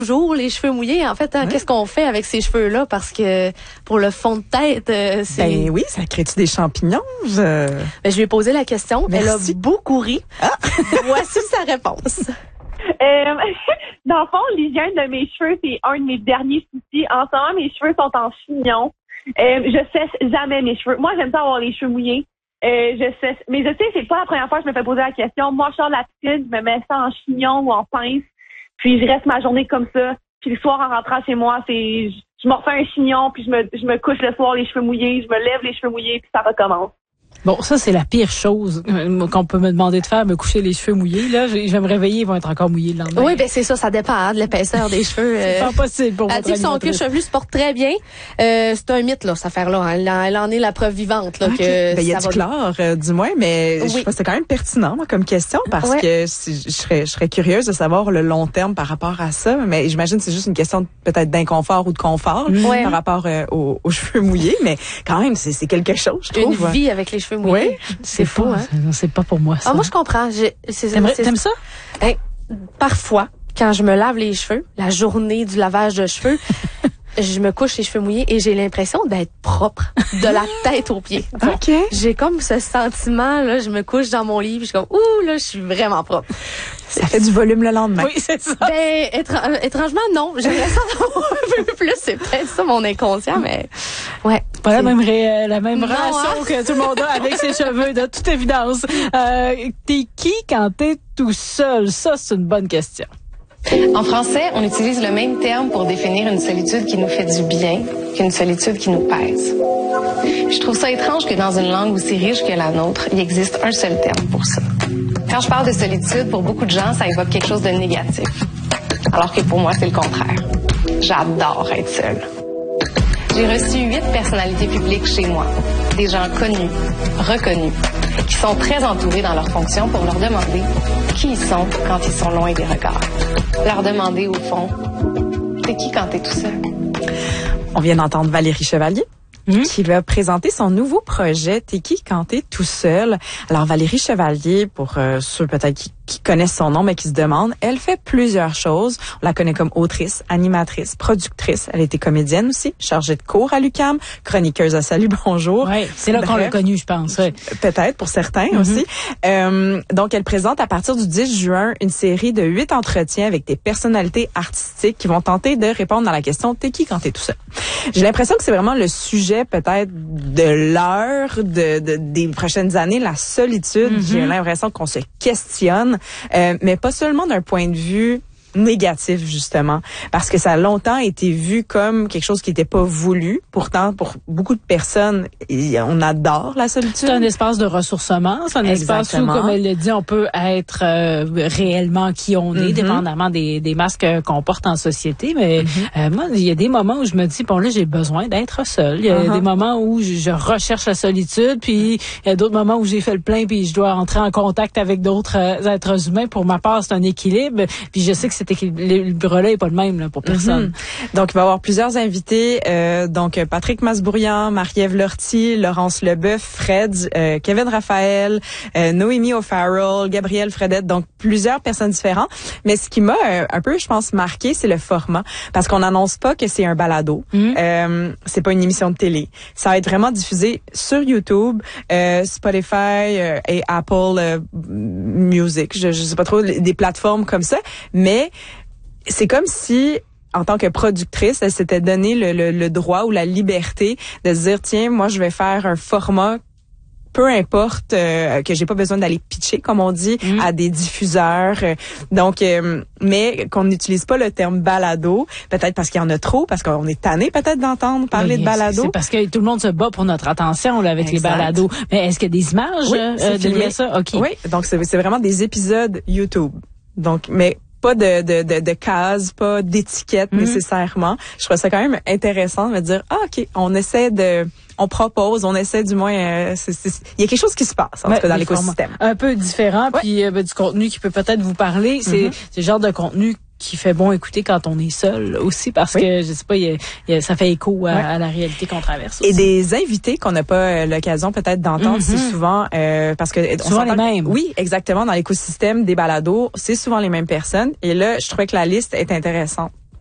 toujours les cheveux mouillés. En fait, qu'est-ce qu'on fait avec ces cheveux-là? Parce que pour le fond de tête, c'est... Ben oui, ça crée-tu des champignons? Ben, je lui ai posé la question. Merci. Elle a beaucoup ri. Ah. Voici sa réponse. Dans le fond, l'hygiène de mes cheveux, c'est un de mes derniers soucis. En ce moment, mes cheveux sont en chignon. Je sèche jamais mes cheveux. Moi, j'aime ça avoir les cheveux mouillés. Je sèche. Mais je sais, c'est pas la première fois que je me fais poser la question. Moi, je sors de la piscine, je me mets ça en chignon ou en pince. Puis je reste ma journée comme ça. Puis le soir, en rentrant chez moi, je me refais un chignon, puis je me couche le soir les cheveux mouillés, je me lève les cheveux mouillés, puis ça recommence. Bon, ça, c'est la pire chose qu'on peut me demander de faire, me coucher les cheveux mouillés. Là, je vais me réveiller, ils vont être encore mouillés le lendemain. Oui, ben c'est ça dépend de l'épaisseur des cheveux. C'est pas possible pour elle dit que son cuir chevelu se porte très bien. C'est un mythe, là, cette affaire-là. Elle en est la preuve vivante. Là, que ben, il y a du chlore, du moins, mais je sais pas, c'est quand même pertinent moi, comme question, parce que je serais curieuse de savoir le long terme par rapport à ça. Mais j'imagine que c'est juste une question peut-être d'inconfort ou de confort par rapport aux cheveux mouillés. Mais quand même, c'est quelque chose, je trouve. Une vie avec les cheveux mouillés. Oui. C'est fou, hein? C'est pas pour moi, ça. Ah, moi, je comprends. T'aimes ça? Parfois, quand je me lave les cheveux, la journée du lavage de cheveux, je me couche les cheveux mouillés et j'ai l'impression d'être propre de la tête aux pieds. Donc, j'ai comme ce sentiment, là, je me couche dans mon lit, puis je suis comme, ouh, là, je suis vraiment propre. Ça fait du volume le lendemain. Oui, c'est ça. Ben, étrangement, non. J'aimerais ça en avoir un peu plus. C'est peut-être ça, mon inconscient, mais ouais. C'est pas la même relation que tout le monde a avec ses cheveux, de toute évidence. T'es qui quand t'es tout seul? Ça, c'est une bonne question. En français, on utilise le même terme pour définir une solitude qui nous fait du bien qu'une solitude qui nous pèse. Je trouve ça étrange que dans une langue aussi riche que la nôtre, il existe un seul terme pour ça. Quand je parle de solitude, pour beaucoup de gens, ça évoque quelque chose de négatif. Alors que pour moi, c'est le contraire. J'adore être seule. J'ai reçu 8 personnalités publiques chez moi. Des gens connus, reconnus, qui sont très entourés dans leurs fonctions pour leur demander qui ils sont quand ils sont loin des regards. Leur demander, au fond, t'es qui quand t'es tout seul? On vient d'entendre Valérie Chevalier. Qui va présenter son nouveau projet T'es qui quand t'es tout seul. Alors Valérie Chevalier, pour ceux peut-être qui connaissent son nom mais qui se demandent, elle fait plusieurs choses. On la connaît comme autrice, animatrice, productrice. Elle était comédienne aussi, chargée de cours à l'UQAM, chroniqueuse à Salut Bonjour. Oui, c'est là qu'on l'a connue, je pense. Ouais. Peut-être pour certains aussi. Donc elle présente à partir du 10 juin une série de 8 entretiens avec des personnalités artistiques qui vont tenter de répondre à la question T'es qui quand t'es tout seul. J'ai l'impression que c'est vraiment le sujet peut-être de l'heure des prochaines années, la solitude. J'ai l'impression qu'on se questionne, mais pas seulement d'un point de vue négatif, justement, parce que ça a longtemps été vu comme quelque chose qui n'était pas voulu. Pourtant, pour beaucoup de personnes, on adore la solitude. C'est un espace de ressourcement, c'est un espace où, comme elle le dit, on peut être réellement qui on est, dépendamment des masques qu'on porte en société. Mais moi, il y a des moments où je me dis, bon là, j'ai besoin d'être seule. Il y a des moments où je recherche la solitude, puis il y a d'autres moments où j'ai fait le plein, puis je dois entrer en contact avec d'autres êtres humains. Pour ma part, c'est un équilibre. Puis je sais que cet équilibre-là est pas le même là, pour personne. Donc, il va y avoir plusieurs invités. Donc, Patrick Masbourian, Marie-Ève Lortie, Laurence Leboeuf, Fred, Kevin Raphaël, Noémie O'Farrell, Gabrielle Fredette. Donc, plusieurs personnes différentes. Mais ce qui m'a un peu, je pense, marqué, c'est le format. Parce qu'on n'annonce pas que c'est un balado. C'est pas une émission de télé. Ça va être vraiment diffusé sur YouTube, Spotify et Apple Music. Je sais pas trop, des plateformes comme ça. Mais c'est comme si, en tant que productrice, elle s'était donné le droit ou la liberté de se dire, tiens, moi, je vais faire un format, peu importe, que j'ai pas besoin d'aller pitcher, comme on dit, à des diffuseurs. Donc, mais qu'on n'utilise pas le terme balado, peut-être parce qu'il y en a trop, parce qu'on est tanné peut-être d'entendre parler de balado. C'est parce que tout le monde se bat pour notre attention là, avec les balados. Mais est-ce qu'il y a des images de ça? Okay. Oui, donc c'est vraiment des épisodes YouTube. Donc, mais pas de cases, pas d'étiquette nécessairement. Je trouve ça quand même intéressant de me dire, OK, on propose, on essaie du moins, il y a quelque chose qui se passe, en tout cas, dans l'écosystème. Un peu différent, puis du contenu qui peut peut-être vous parler. C'est le genre de contenu qui fait bon écouter quand on est seul aussi, parce que, je sais pas, ça fait écho à la réalité qu'on traverse aussi. Et des invités qu'on n'a pas l'occasion peut-être d'entendre si souvent, parce que souvent les mêmes. Oui, exactement, dans l'écosystème des balados, c'est souvent les mêmes personnes. Et là, je trouvais que la liste est intéressante.